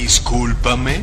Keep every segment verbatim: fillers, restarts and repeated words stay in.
Discúlpame.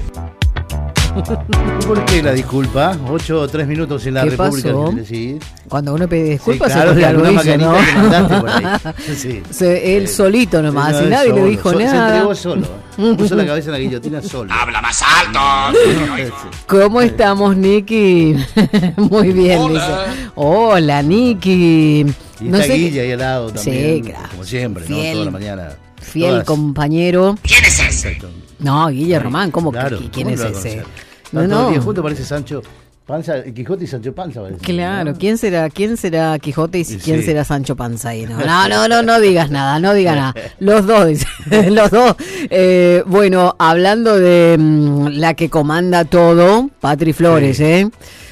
¿Por qué la disculpa? Ocho o tres minutos en la ¿Qué República pasó? sí. Cuando uno pide disculpas, sí, claro, se porque algo alguna hizo, ¿no? macanita que mandaste por ahí. Sí. Se, él Sí. solito nomás, Sí, y no, nadie solo. le dijo So- nada. Se entregó solo. Puso la cabeza en la guillotina solo. ¡Habla más alto! ¿Cómo estamos, Nicky? Muy bien, Hola. dice. Hola, Nicky. Y No está sé Guilla qué- ahí al lado Sí, también. claro. Como siempre, Fiel. ¿no? Toda la mañana. Fiel Todas. compañero. ¿Quién es ese? Exacto. No, Guille Román, ¿cómo Claro, que quién ¿cómo es no lo va a ese? conocer? No, Están todos no. los días juntos, parece Sancho Panza, Quijote y Sancho Panza parece. Claro, ¿no? ¿quién será, quién será Quijote y Y quién sí. será Sancho Panza ahí? No, no, no, no, no digas nada, no digas nada. Los dos, dice, los dos. Eh, bueno, hablando de mm, la que comanda todo, Patri Flores, Sí. ¿eh?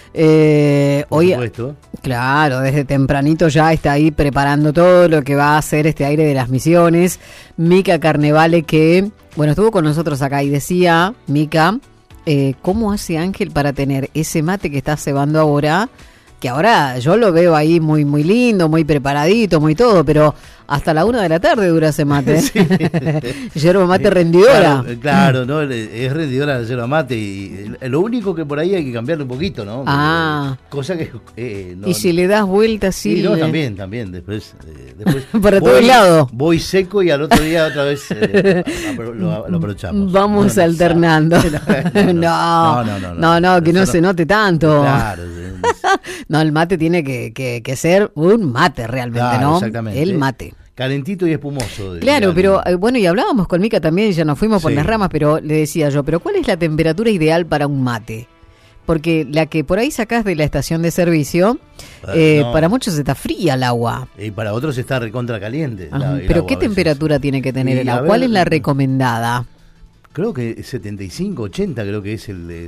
Eh, Por hoy, supuesto. claro, desde tempranito ya está ahí preparando todo lo que va a hacer este aire de las misiones. Mica Carnevale, que, bueno, estuvo con nosotros acá y decía, Mica, eh, ¿cómo hace Ángel para tener ese mate que está cebando ahora? Que ahora yo lo veo ahí muy muy lindo, muy preparadito, muy todo, pero hasta la una de la tarde dura ese mate. Sí. Yerba mate rendidora. Claro, claro, ¿no? Es rendidora la yerba mate y eh, lo único que por ahí hay que cambiarle un poquito, ¿no? Porque, Ah. Cosa que... eh, no, Y si le das vuelta así... Sí, no, le- también, también. Después, eh, después Para voy- todos lados. Voy seco y al otro día otra vez eh, apro- lo, lo aprovechamos. Vamos No, no, alternando. no, No, no, no, no, no, que no eso se note tanto. Claro, sí, No, el mate tiene que, que, que ser un mate realmente, claro, ¿no? exactamente. El mate. Calentito y espumoso. Claro, diría pero alguien. eh, bueno, y hablábamos con Mica también, ya nos fuimos por Sí. las ramas, pero le decía yo, pero ¿cuál es la temperatura ideal para un mate? Porque la que por ahí sacás de la estación de servicio, Ah, eh, no. para muchos está fría el agua. Y para otros está recontra caliente. Ajá, la- el pero agua ¿qué a veces. temperatura tiene que tener Y, el a agua? ¿Cuál ver, es la recomendada? Creo que setenta y cinco, ochenta creo que es el, el-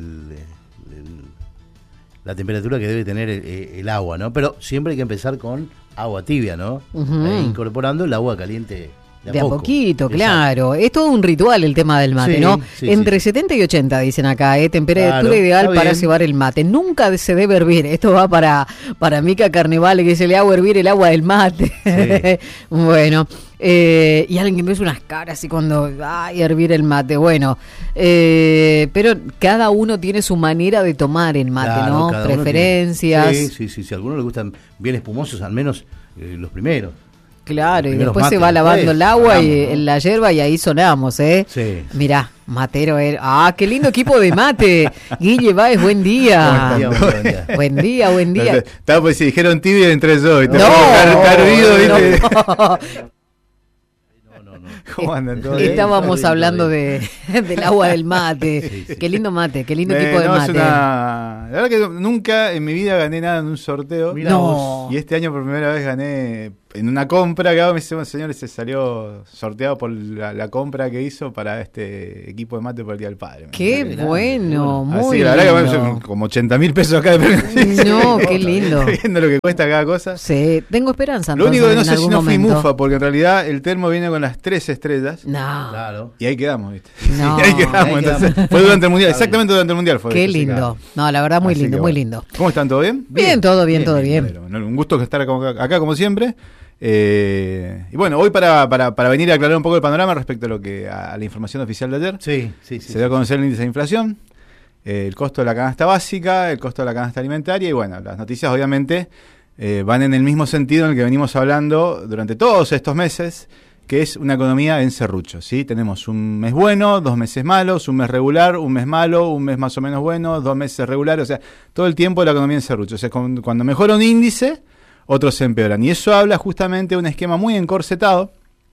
el- la temperatura que debe tener el, el agua, ¿no? Pero siempre hay que empezar con agua tibia, ¿no? Ujú. Eh, incorporando el agua caliente de a, De a poco. poquito, Exacto. claro. Es todo un ritual el tema del mate, Sí, ¿no? sí, Entre sí. setenta y ochenta dicen acá, ¿eh? Temperatura Claro, ideal está para bien. cebar el mate. Nunca se debe hervir. Esto va para, para Mica Carnevale, que se le hago hervir el agua del mate. Sí. Bueno, eh, y alguien que me hace unas caras y cuando, ay, hervir el mate. Bueno, eh, pero cada uno tiene su manera de tomar el mate, Claro, ¿no? cada uno Preferencias. tiene- Sí, sí, sí. Si a algunos les gustan bien espumosos, al menos eh, los primeros. Claro, y Primeros después se mates, va lavando después el agua y hablamos, ¿no? en la yerba y ahí sonamos, ¿eh? Sí. Mirá, Matero, era- ah, qué lindo equipo de mate. Guille Báez, buen día. Buen día, buen día. Buen día, buen día. Estaba pues si dijeron tibio entré yo y te No, hervido, no. ¿viste? No, no, no. ¿Cómo andan todos bien? Estábamos Todo bien, hablando todo de, del agua del mate. Sí, sí. Qué lindo mate, qué lindo Eh, equipo de no, es mate. una- La verdad que nunca en mi vida gané nada en un sorteo. Mirá No. vos. Y este año por primera vez gané en una compra que hago. Me dice, señor, se salió sorteado por la, la compra que hizo para este equipo de mate por el Día del Padre. Qué Mirá, bueno, bueno. muy Así, la verdad que lindo. bueno, como ochenta mil pesos acá de premio. No, qué lindo. Viendo lo que cuesta cada cosa. Sí, tengo esperanza. Lo único que no entonces, en sé si algún no fui momento. mufa, porque en realidad el termo viene con las tres estrellas. No, Claro. Y ahí quedamos, ¿viste? No. Y ahí quedamos. Ahí entonces, quedamos. fue durante el mundial, Está bien. exactamente durante el mundial fue. qué eso, sí, lindo. claro. No, la verdad, muy Así lindo, que muy bueno. lindo. ¿Cómo están? ¿Todo bien? Bien, todo bien, todo bien. Bueno, bueno, un gusto estar acá, acá como siempre. Eh, y bueno, hoy para, para, para venir a aclarar un poco el panorama respecto a lo que a la información oficial de ayer. Sí, sí, sí. Se dio a conocer el índice de inflación, eh, el costo de la canasta básica, el costo de la canasta alimentaria y bueno, las noticias obviamente eh, van en el mismo sentido en el que venimos hablando durante todos estos meses, que es una economía en serrucho, ¿sí? Tenemos un mes bueno, dos meses malos, un mes regular, un mes malo, un mes más o menos bueno, dos meses regulares, o sea, todo el tiempo la economía en serrucho. O sea, con- cuando mejora un índice, otros se empeoran. Y eso habla justamente de un esquema muy encorsetado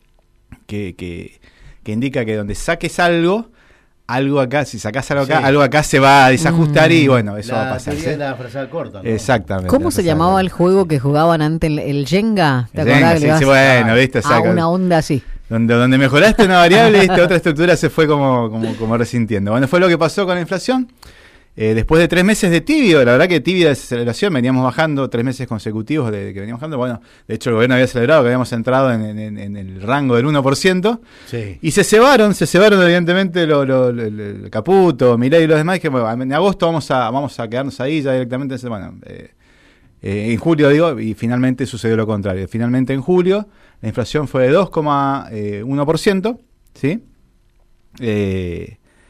que, que, que indica que donde saques algo, algo acá, si sacás algo acá, Sí. algo acá se va a desajustar y bueno, eso la va a pasar. teoría ¿sí? de la frazada corta, ¿no? Exactamente. ¿Cómo se Exacto. llamaba el juego que jugaban antes, el, el Jenga? ¿Te El acordás Jenga, que sí, le vas sí, bueno, a- viste, a saca- una onda así? Donde, donde mejoraste una variable, viste, otra estructura se fue como, como, como resintiendo. Bueno, fue lo que pasó con la inflación. Eh, después de tres meses de tibio, la verdad que tibia desaceleración, veníamos bajando tres meses consecutivos de que veníamos bajando. Bueno, de hecho el gobierno había acelerado, que habíamos entrado en, en- en el rango del uno por ciento. Sí. Y se cebaron, se cebaron evidentemente lo, lo, lo- el Caputo, Milei y los demás, que bueno, en agosto vamos a, vamos a quedarnos ahí ya directamente. Bueno, eh, eh, en julio digo, y finalmente sucedió lo contrario. Finalmente en julio la inflación fue de dos coma uno por ciento, ¿sí? Eh,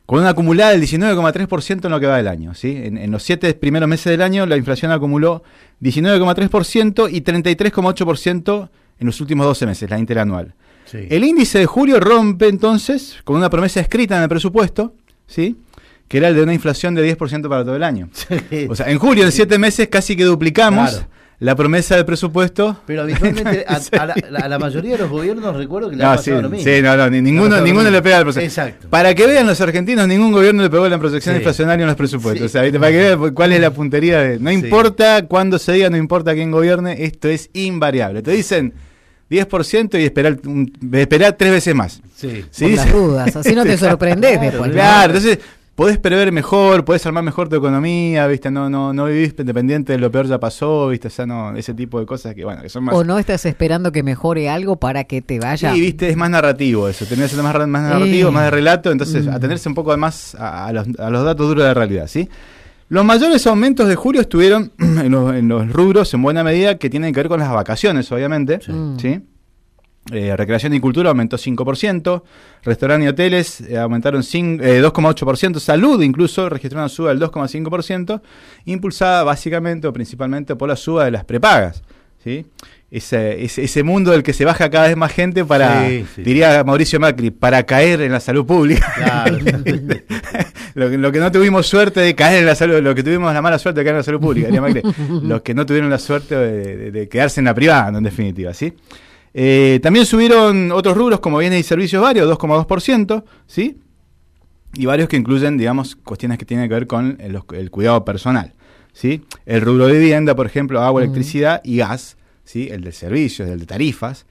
con una acumulada del diecinueve coma tres por ciento en lo que va del año, ¿sí? En, en los siete primeros meses del año la inflación acumuló diecinueve coma tres por ciento y treinta y tres coma ocho por ciento en los últimos doce meses, la interanual. Sí. El índice de julio rompe entonces con una promesa escrita en el presupuesto, ¿sí? Que era el de una inflación de diez por ciento para todo el año. Sí. O sea, en julio, en siete meses, casi que duplicamos claro. la promesa del presupuesto. Pero habitualmente a, a, la, a la mayoría de los gobiernos recuerdo que le no, ha pasado sí, lo mismo. Sí, no, no, ni, ninguno, ninguno le pega al presupuesto. Exacto. Para que vean los argentinos, ningún gobierno le pegó la protección sí. inflacionaria en los presupuestos. Sí. O sea, ¿viste? Para que vean cuál es la puntería de... No importa sí. cuándo se diga, no importa quién gobierne, esto es invariable. Te dicen diez por ciento y esperar, un, esperar tres veces más. Sí. ¿Sí? Por las dudas, así no te sorprendes claro, después. Claro, entonces... Podés prever mejor, podés armar mejor tu economía, ¿viste? No no no vivís dependiente de lo peor ya pasó, ¿viste? O sea, no, ese tipo de cosas que, bueno, que son más... O no estás esperando que mejore algo para que te vaya... Sí, ¿viste? Es más narrativo eso, tenés que ser más, más narrativo, eh. más de relato, entonces mm. atenerse un poco más a, a, los, a los datos duros de la realidad, ¿sí? Los mayores aumentos de julio estuvieron en los, en los rubros, en buena medida, que tienen que ver con las vacaciones, obviamente, ¿sí? ¿sí? Eh, recreación y cultura aumentó cinco por ciento, restaurantes y hoteles eh, aumentaron eh, dos coma ocho por ciento, salud incluso registró una suba del dos coma cinco por ciento, impulsada básicamente o principalmente por la suba de las prepagas, ¿sí? Ese, ese, ese mundo del que se baja cada vez más gente para, sí, sí, diría Mauricio Macri, para caer en la salud pública. Claro. lo, que, lo que no tuvimos suerte de caer en la salud, lo que tuvimos la mala suerte de caer en la salud pública, diría Macri, los que no tuvieron la suerte de, de, de quedarse en la privada, en definitiva, ¿sí? Eh, también subieron otros rubros como bienes y servicios varios, dos coma dos por ciento, ¿sí? Y varios que incluyen, digamos, cuestiones que tienen que ver con el, el cuidado personal, ¿sí? El rubro de vivienda, por ejemplo, agua, uh-huh. electricidad y gas, ¿sí? El de servicios, el de tarifas,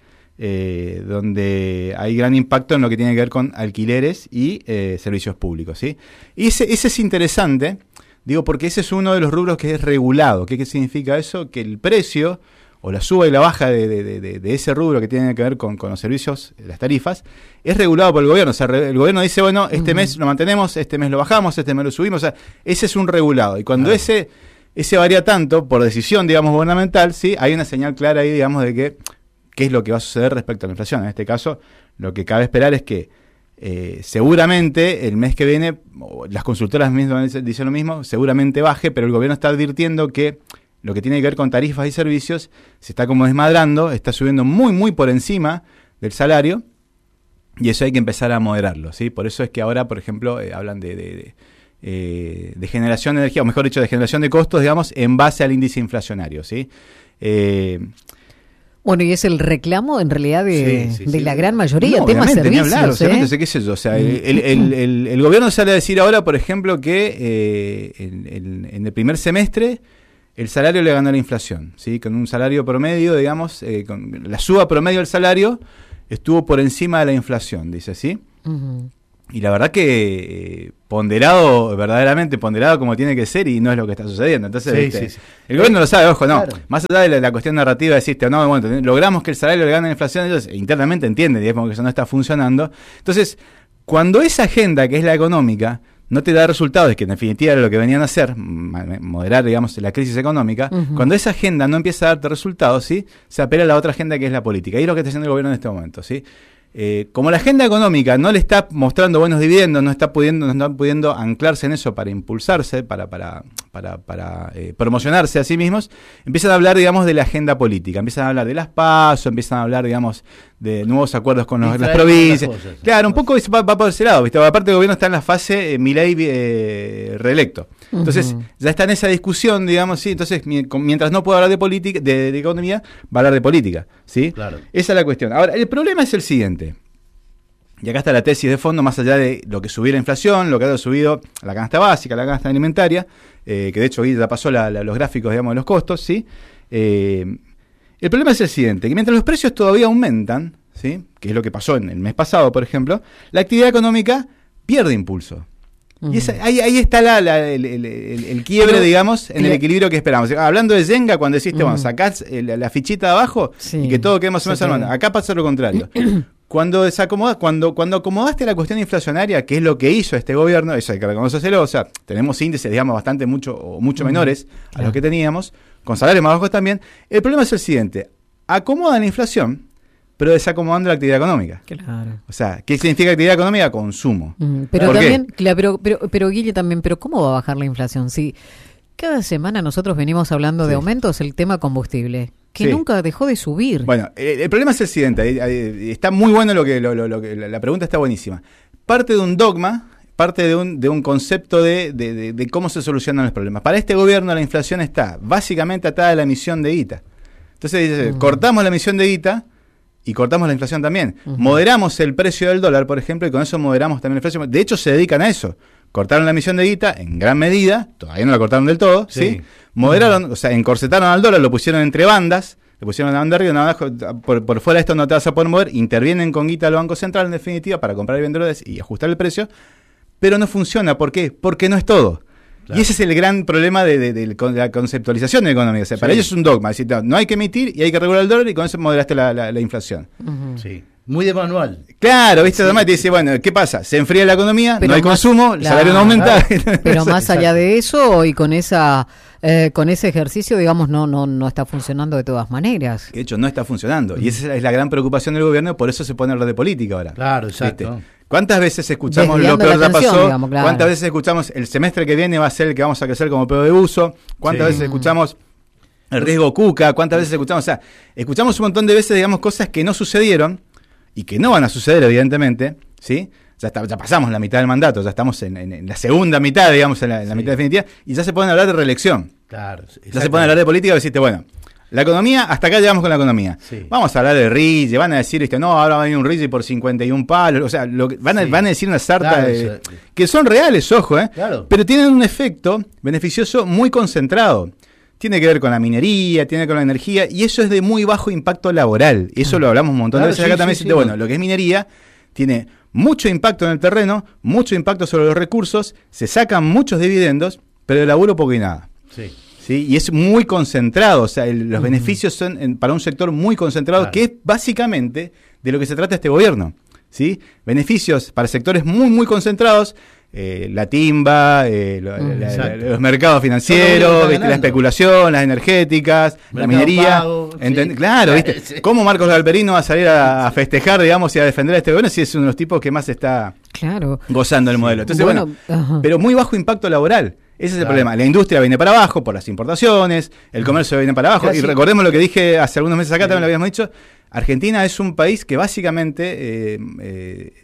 eh, donde hay gran impacto en lo que tiene que ver con alquileres y eh, servicios públicos, ¿sí? Y ese, ese es interesante, digo, porque ese es uno de los rubros que es regulado. ¿Qué, qué significa eso? Que el precio... o la suba y la baja de, de, de, de ese rubro que tiene que ver con, con los servicios, las tarifas, es regulado por el gobierno. O sea, el gobierno dice, bueno, este uh-huh. mes lo mantenemos, este mes lo bajamos, este mes lo subimos. O sea, ese es un regulado. Y cuando claro. ese ese varía tanto, por decisión, digamos, gubernamental, sí, hay una señal clara ahí, digamos, de que qué es lo que va a suceder respecto a la inflación. En este caso, lo que cabe esperar es que eh, seguramente el mes que viene, las consultoras mismas dicen lo mismo, seguramente baje, pero el gobierno está advirtiendo que lo que tiene que ver con tarifas y servicios se está como desmadrando, está subiendo muy, muy por encima del salario y eso hay que empezar a moderarlo, ¿sí? Por eso es que ahora, por ejemplo, eh, hablan de, de, de, eh, de generación de energía, o mejor dicho, de generación de costos, digamos, en base al índice inflacionario, ¿sí? Eh, Bueno, y es el reclamo en realidad de, sí, sí, de sí. la gran mayoría, no, temas servicios. Hablar, o sea, ¿eh? no sé qué sé yo, o sea, el, el, el, el, el gobierno sale a decir ahora, por ejemplo, que eh, en, en, en el primer semestre el salario le ganó la inflación, ¿sí? Con un salario promedio, digamos, eh, con la suba promedio del salario estuvo por encima de la inflación, dice, ¿sí? Uh-huh. Y la verdad que eh, ponderado, verdaderamente ponderado como tiene que ser, y no es lo que está sucediendo. Entonces, sí, ¿viste? Sí, sí. El gobierno lo sabe, ojo, no. Claro. Más allá de la, la cuestión narrativa, deciste, no, bueno, logramos que el salario le gane la inflación, ellos internamente entienden, digamos, que eso no está funcionando. Entonces, cuando esa agenda, que es la económica, no te da resultados, que en definitiva era lo que venían a hacer, moderar, digamos, la crisis económica, uh-huh. cuando esa agenda no empieza a darte resultados, ¿sí? Se apela a la otra agenda que es la política. Y es lo que está haciendo el gobierno en este momento, ¿sí? Eh, como la agenda económica no le está mostrando buenos dividendos, no está pudiendo, no está pudiendo anclarse en eso para impulsarse, para, para, para, para eh, promocionarse a sí mismos, empiezan a hablar, digamos, de la agenda política, empiezan a hablar de las PASO, empiezan a hablar, digamos, de nuevos acuerdos con los, las provincias. Cosas, claro, un poco va, va por ese lado, ¿viste? Aparte el gobierno está en la fase eh, Milei eh, reelecto. Entonces, uh-huh. ya está en esa discusión, digamos, sí, entonces mientras no pueda hablar de política, de, de economía, va a hablar de política, ¿sí? Claro. Esa es la cuestión. Ahora, el problema es el siguiente. Y acá está la tesis de fondo, más allá de lo que subió la inflación, lo que ha subido la canasta básica, la canasta alimentaria, eh, que de hecho ya pasó la, la, los gráficos, digamos, de los costos, ¿sí? Eh, el problema es el siguiente, que mientras los precios todavía aumentan, ¿sí? Que es lo que pasó en el mes pasado, por ejemplo, la actividad económica pierde impulso. Y esa, ahí, ahí está la, la, el, el, el, el quiebre, pero, digamos, en el, el equilibrio que esperamos. Hablando de Jenga, cuando deciste, uh-huh. bueno, sacás el, la fichita de abajo sí, y que todo quede más o menos armado. Acá pasa lo contrario. Cuando desacomoda, cuando, cuando acomodaste la cuestión inflacionaria, que es lo que hizo este gobierno, eso hay que reconocerlo, o sea, tenemos índices, digamos, bastante mucho o mucho uh-huh. menores a yeah. los que teníamos, con salarios más bajos también. El problema es el siguiente: acomodan la inflación, pero desacomodando la actividad económica. Claro. O sea, ¿qué significa actividad económica? Consumo. Mm, pero ¿Por también, qué? claro, pero, pero, pero Guille también, pero ¿cómo va a bajar la inflación? Si cada semana nosotros venimos hablando Sí. de aumentos, el tema combustible, que Sí. nunca dejó de subir. Bueno, eh, el problema es el siguiente, ahí- ahí- está muy bueno lo que, lo, lo- lo que la la pregunta está buenísima. Parte de un dogma, parte de un, de un concepto de, de, de- de cómo se solucionan los problemas. Para este gobierno la inflación está básicamente atada a la emisión de guita. Entonces dice, Ujú. cortamos la emisión de guita y cortamos la inflación también. Ujú. Moderamos el precio del dólar, por ejemplo, y con eso moderamos también el precio. De hecho, se dedican a eso. Cortaron la emisión de guita en gran medida, todavía no la cortaron del todo, ¿sí? Sí. Moderaron, o sea, encorsetaron al dólar, lo pusieron entre bandas, le pusieron una banda arriba, una banda abajo, por, por fuera de esto no te vas a poder mover, intervienen con guita del Banco Central en definitiva para comprar y vender dólares y ajustar el precio, pero no funciona. ¿Por qué? Porque no es todo. Claro. Y ese es el gran problema de, de- de- de la conceptualización de la economía. O sea, para Sí. ellos es un dogma, es decir, no, no hay que emitir y hay que regular el dólar y con eso moderaste la, la- la inflación. Ujú. Sí. Muy de manual. Claro, ¿viste? Además te dice, bueno, ¿qué pasa? Se enfría la economía, Pero no hay más- consumo, el claro, salario no aumenta. Pero más allá de eso, y con esa eh, con ese ejercicio, digamos, no no no está funcionando de todas maneras. De hecho, no está funcionando. Y esa es la gran preocupación del gobierno, por eso se pone a hablar de política ahora. Claro, exacto. ¿Viste? ¿Cuántas veces escuchamos lo Desviando peor la ya atención, pasó? digamos, claro. ¿Cuántas veces escuchamos el semestre que viene va a ser el que vamos a crecer como pedo de uso? ¿Cuántas Sí. veces escuchamos el riesgo Cuca? ¿Cuántas veces escuchamos? O sea, escuchamos un montón de veces, digamos, cosas que no sucedieron y que no van a suceder, evidentemente, ¿sí? Ya, está- ya pasamos la mitad del mandato, ya estamos en, en- en la segunda mitad, digamos, en la, en la Sí. mitad definitiva, y ya se pueden hablar de reelección. Claro. Ya se pueden hablar de política y decirte, bueno, la economía, hasta acá llegamos con la economía. Sí. Vamos a hablar de Rizzi, van a decir, ¿viste? No, ahora va a venir un Rizzi por cincuenta y un palos, o sea, lo que, van, a, Sí. van a decir una sarta Claro, de- eso- que son reales, ojo, ¿eh? Claro. Pero tienen un efecto beneficioso muy concentrado. Tiene que ver con la minería, tiene que ver con la energía, y eso es de muy bajo impacto laboral. Y eso lo hablamos un montón Claro, de veces sí, acá también. sí, decirte, sí. bueno, lo que es minería tiene mucho impacto en el terreno, mucho impacto sobre los recursos, se sacan muchos dividendos, pero de laburo poco y nada. Sí. ¿Sí? Y es muy concentrado, o sea, el- los beneficios son en- para un sector muy concentrado, Claro. que es básicamente de lo que se trata este gobierno. ¿Sí? Beneficios para sectores muy, muy concentrados, eh, la timba, eh, lo- Mm, la- la- exacto. los mercados Todo lo financieros, que está ¿viste? la ganando. especulación, las energéticas, la Mercado minería. Pago, Enten- sí. Claro, ¿viste? Sí. ¿Cómo Marcos Galperino va a salir a, a festejar, digamos, y a defender a este gobierno si es uno de los tipos que más está Claro. gozando el modelo? Entonces, bueno, Bueno, ajá. pero muy bajo impacto laboral. Ese es el Claro. problema. La industria viene para abajo por las importaciones, el comercio viene para abajo. Casi- Y recordemos lo que dije hace algunos meses acá, Sí. también lo habíamos dicho. Argentina es un país que básicamente eh, eh,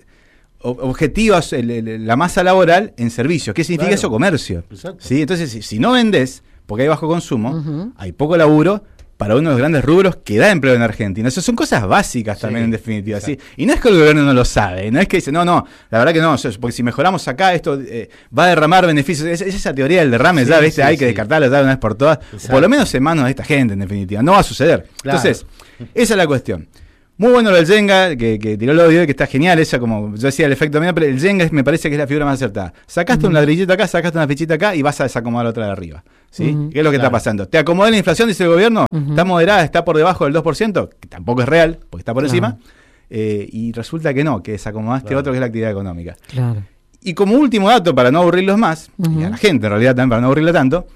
ob- objetiva el- el- la masa laboral en servicios. ¿Qué significa Claro. eso? Comercio. Exacto. ¿Sí? Entonces, si, si no vendés, porque hay bajo consumo, Ujú. hay poco laburo para uno de los grandes rubros que da empleo en Argentina. Esas son cosas básicas Sí, también, en definitiva. ¿sí? exacto. Y no es que el gobierno no lo sabe, no es que dice, no, no, la verdad que no, o sea, porque si mejoramos acá, esto eh, va a derramar beneficios. Es, es esa teoría del derrame, Sí, ya, ¿viste? sí, Hay que sí. descartarla ya de una vez por todas, o Exacto. por lo menos en manos de esta gente, en definitiva. No va a suceder. Claro. Entonces, esa es la cuestión. Muy bueno lo del Jenga, que, que tiró el audio, que está genial, esa como yo decía, el efecto dominó, pero el Jenga es- me parece que es la figura más acertada. Sacaste un ladrillito acá, sacaste una fichita acá y vas a desacomodar otra de arriba. ¿Sí? Ujú. ¿Qué es lo que Claro. está pasando? ¿Te acomodé la inflación, dice el gobierno? Ujú. ¿Está moderada, está por debajo del dos por ciento? Que tampoco es real, porque está por Claro. encima. Eh, y resulta que no, que desacomodaste Claro. otro que es la actividad económica. Claro. Y como último dato, para no aburrirlos más, Ujú. y a la gente en realidad también para no aburrirla tanto,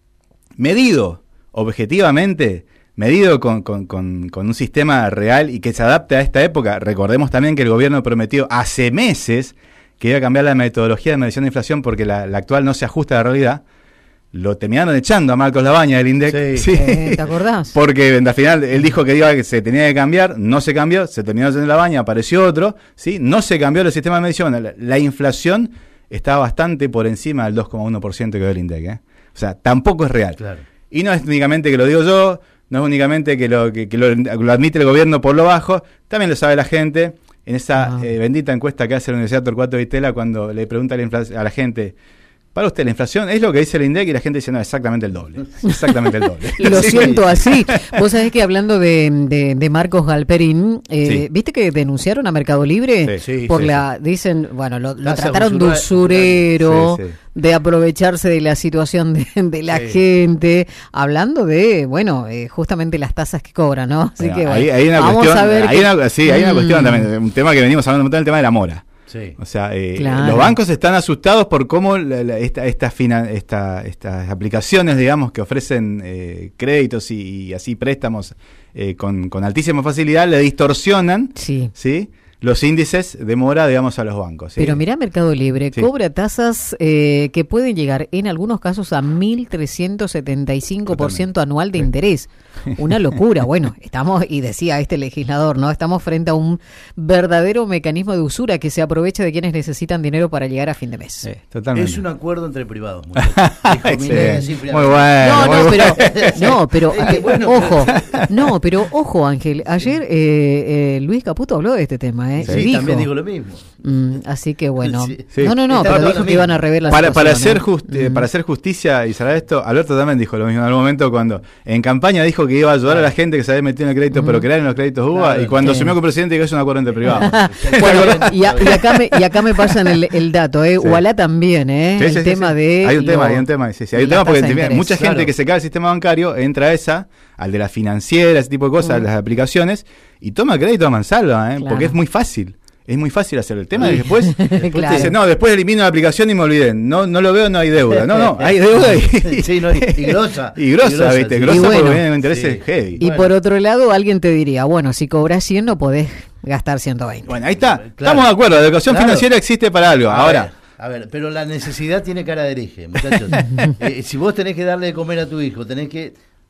medido objetivamente, medido con, con- con- con un sistema real y que se adapte a esta época, recordemos también que el gobierno prometió hace meses que iba a cambiar la metodología de medición de inflación porque la, la actual no se ajusta a la realidad, lo terminaron echando a Marcos Labaña del INDEC. Sí. Eh, ¿Te acordás? Porque al final él dijo que, iba, que se tenía que cambiar, no se cambió, se terminó haciendo la baña, apareció otro, ¿sí? No se cambió el sistema de medición. La, la inflación está bastante por encima del dos coma uno por ciento que dio el INDEC. ¿eh? O sea, tampoco es real. Claro. Y no es únicamente que lo digo yo, no es únicamente que lo, que, que lo, lo admite el gobierno por lo bajo, también lo sabe la gente. En esa Ah. eh, bendita encuesta que hace la Universidad Torcuato Vitela, cuando le pregunta a la, infla- a la gente, para usted la inflación es lo que dice el INDEC, y la gente dice, no, exactamente el doble. Exactamente el doble. Lo Sí. siento así. Vos sabés que hablando de, de, de Marcos Galperín, eh, Sí. ¿viste que denunciaron a Mercado Libre? Sí, sí, por sí, la, dicen, bueno, lo, lo Tasa trataron de usura- usurero, Sí, sí. de aprovecharse de la situación de, de la Sí. gente, hablando de, bueno, eh, justamente las tasas que cobran, ¿no? Así Bueno, que, bueno, hay, hay una vamos cuestión, a ver hay que- una- sí, hay una Mm. cuestión también, un tema que venimos hablando un montón, el tema de la mora. Sí. O sea, eh, Claro. los bancos están asustados por cómo la, la, esta, esta fina, esta, estas aplicaciones, digamos, que ofrecen eh, créditos y, y así préstamos eh, con, con altísima facilidad, le distorsionan, Sí. ¿sí?, los índices de mora, digamos, a los bancos. ¿sí? Pero mirá Mercado Libre, Sí. cobra tasas eh, que pueden llegar en algunos casos a mil trescientos setenta y cinco por ciento anual de Sí. interés. Una locura. Bueno, estamos, y decía este legislador, ¿no? Estamos frente a un verdadero mecanismo de usura que se aprovecha de quienes necesitan dinero para llegar a fin de mes. Sí, totalmente. Es un acuerdo entre privados, muchachos. Dijo Excelente. Milei así Muy fríamente. bueno. No, muy no, bueno. pero, no, pero, Es que bueno, ojo, no, pero ojo, Ángel, ayer eh, eh, Luis Caputo habló de este tema, ¿eh? Sí, Y dijo, también digo lo mismo. mm, así que bueno, Sí. Sí. no, no, no, Está pero todo dijo lo que iban a mismo. rever la Para, para, situación, hacer ¿eh? just- eh, Mm. para hacer justicia y saber esto, Alberto también dijo lo mismo en algún momento cuando en campaña dijo que iba a ayudar a la gente que se había metido en el crédito, pero que eran los créditos U B A, Claro, y cuando sí. asumió como presidente dijo que es un acuerdo entre privados. Bueno, y, a- y acá me, y acá me pasan el, el dato, ¿eh? Sí. Ualá también, ¿eh? Sí, el sí, sí, tema sí. de... Hay un tema, lo- hay un tema, sí, sí, hay un la tema porque tasa de te- interés. mucha gente Claro. que se cae del sistema bancario entra a esa, al de la financiera, ese tipo de cosas, las aplicaciones, y toma crédito a mansalva, ¿eh? Claro. Porque es muy fácil. Es muy fácil hacer el tema y después, después Claro. te dice, no, después elimino la aplicación y me olvidé. No, no lo veo, no hay deuda. No, no, hay deuda y, Sí, no, y grosa. y grosa, ¿viste? sí. Grosa Y bueno. porque vienen intereses Sí. heavy. Y Bueno. por otro lado, alguien te diría, bueno, si cobras cien no podés gastar ciento veinte. Bueno, ahí está. Claro. Estamos de acuerdo. La educación Claro. financiera existe para algo. A Ahora, ver, a ver, pero la necesidad tiene cara de hereje, muchachos. Eh, si vos tenés que darle de comer a tu hijo, tenés que.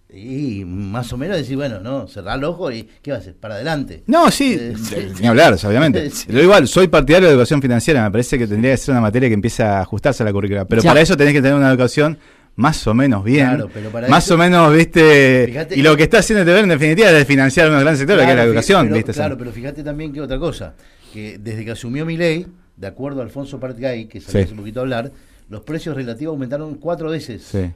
Y más o menos decir, bueno, no, cerrar el ojo y ¿qué vas a hacer? Para adelante. no, sí, Eh, sí. ni hablar, obviamente. Sí. Pero igual, soy partidario de educación financiera. Me parece que tendría que ser una materia que empiece a ajustarse a la currícula. Pero Ya. para eso tenés que tener una educación más o menos bien. Claro, pero para más eso- o menos, viste. Fíjate- y lo que está haciendo T V en definitiva es financiar un gran sector, que es la Claro, educación, pero, viste. Claro, pero fíjate también que otra cosa, que desde que asumió Milei, de acuerdo a Alfonso Partgay, que salió Sí. hace un poquito a hablar, los precios relativos aumentaron cuatro veces. Sí.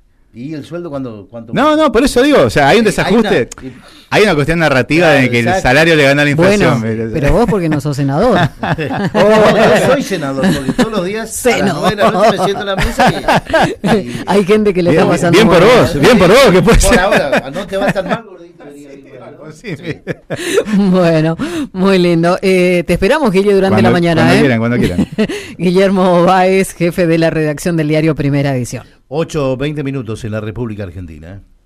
¿Y el sueldo cuánto? cuánto No, no, por eso digo, o sea, hay un Hay desajuste. una- Hay una cuestión narrativa Claro, de que el exacto. salario le gana a la inflación. Bueno, ¿viste? pero vos porque no sos senador. Oh, yo soy senador, porque todos los días a las Senador. nueve de la noche me siento en la mesa y... y- Hay gente que le Bien, está pasando bien por mal. vos, bien por vos, que puede Por ser. ahora, no te va tan mal, gordito. venía ahí, ¿no? Sí, sí. Bueno, muy lindo. Eh, te esperamos, Guille, durante Cuando- la mañana. cuando ¿eh? quieran, cuando quieran. Guillermo Báez, jefe de la redacción del diario Primera Edición. ocho, veinte minutos en la República Argentina. ¿eh?